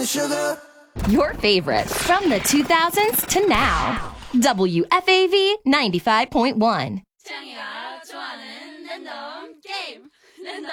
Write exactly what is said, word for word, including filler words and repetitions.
and sugar. Your favorites from the two thousands to now. W F A V ninety-five point one. 창이가 좋아하는 랜덤 게임 랜덤